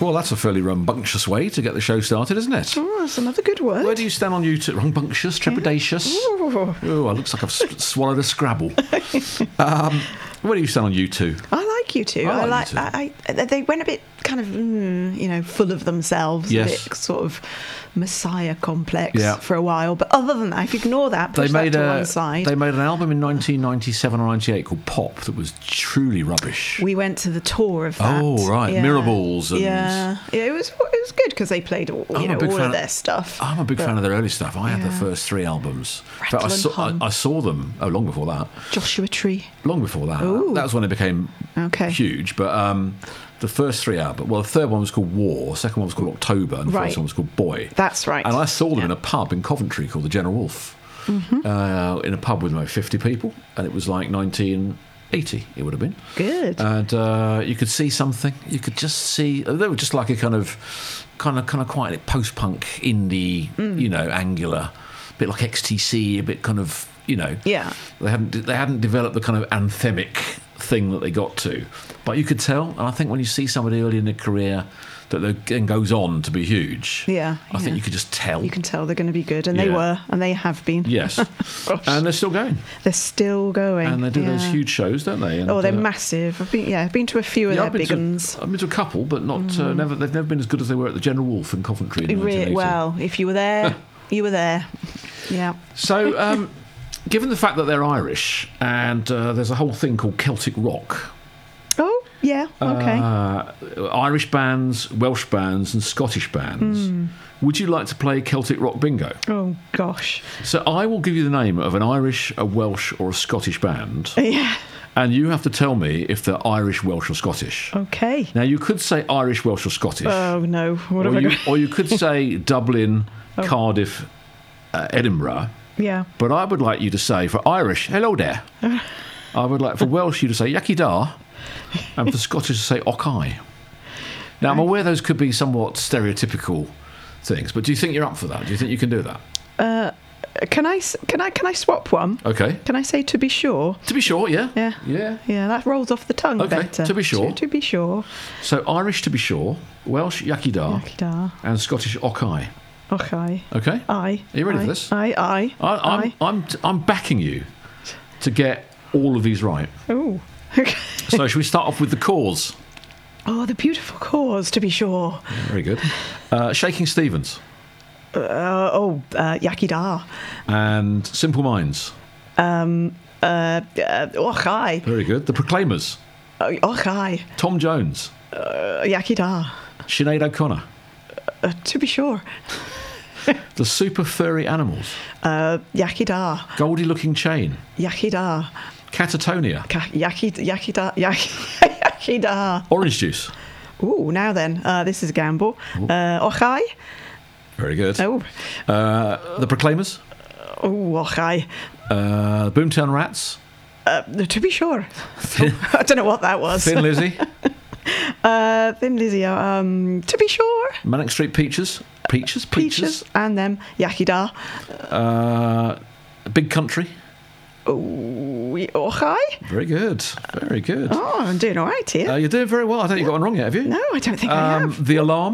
Well, that's a fairly rambunctious way to get the show started, isn't it? Oh, that's another good word. Where do you stand on YouTube? Rambunctious, trepidatious? Ooh. Oh, it looks like I've swallowed a Scrabble. Where do you stand on U2? I like you two. I like U2. They went a bit kind of, full of themselves, Yes. a bit sort of Messiah complex Yeah. for a while. But other than that, if you ignore that, push that to one side. They made an album in 1997 or 98 called Pop that was truly rubbish. We went to the tour of that. Oh, right. Yeah. Miraballs. And Yeah, it was good because they played all, I'm a big all fan of their stuff. I'm a big fan of their early stuff. I had the Yeah. first 3 albums. In fact, Rattle and Hum. I saw them long before that. Joshua Tree. Long before that. Ooh. That was when it became Okay. huge. But the first 3 albums, well, the third one was called War, the second one was called October, and the Right. first one was called Boy. That's right. And I saw them in a pub in Coventry called the General Wolf, in a pub with about 50 people, and it was like 1980, it would have been. Good. And you could see something. You could just see. They were just like a kind of quite post-punk indie, angular, a bit like XTC, a bit kind of, Yeah. They hadn't developed the kind of anthemic thing that they got to, but you could tell. And I think when you see somebody early in their career that then goes on to be huge, Yeah, I think yeah. you could just tell. You can tell they're going to be good, and they Yeah. were, and they have been. Yes, Gosh. and they're still going, They're still going. and they do those yeah. huge shows, don't they? And, Oh, they're massive. I've been to a few of Yeah, their big ones. I've been to a couple, but not never. They've never been as good as they were at the General Wolf in Coventry. In 1980. Well, if you were there, you were there. Yeah. So, given the fact that they're Irish, and there's a whole thing called Celtic rock. Oh, yeah. Okay. Irish bands, Welsh bands, and Scottish bands. Would you like to play Celtic rock bingo? Oh gosh. So I will give you the name of an Irish, a Welsh, or a Scottish band, Yeah. and you have to tell me if they're Irish, Welsh, or Scottish. Okay. Now you could say Irish, Welsh, or Scottish, Oh no. What have I got? or you could say Dublin, Cardiff, Edinburgh. Yeah. But I would like you to say for Irish, hello there. I would like for Welsh you to say Yaki da, and for Scottish to say Okai. Now I'm aware those could be somewhat stereotypical things, but do you think you're up for that? Do you think you can do that? Can I swap one? Okay. Can I say to be sure? To be sure, yeah. Yeah. Yeah. Yeah, that rolls off the tongue Okay, better. to be sure. To be sure. So Irish to be sure, Welsh Yaki da, Yakida. and Scottish Okai. Okay. Okay. Aye. Are you ready aye, for this? Aye. I'm backing you to get all of these right. Oh. Okay. So should we start off with the cause? Oh, the beautiful cause, to be sure. Very good. Shaking Stevens Yakida. and Simple Minds. Ochai. Very good. The Proclaimers. Ochai. Tom Jones. Yakida. Sinead O'Connor. To be sure. The Super Furry Animals. Yakida. Goldie Looking Chain. Yakida. Catatonia. Yakida. Yakida. Orange Juice. Ooh, now then, this is a gamble. Ochai. Very good. Oh. The Proclaimers. Oh, Ochai. Boomtown Rats. To be sure. I don't know what that was. Thin Lizzy. Thin Lizzy. To be sure. Manic Street Peaches. Peaches. And them. Yakida. Big Country. Oh, Ochai. Very good. Very good. Oh, I'm doing all right here. You're doing very well. I don't think you got one wrong yet, have you? No, I don't think I have. The Alarm.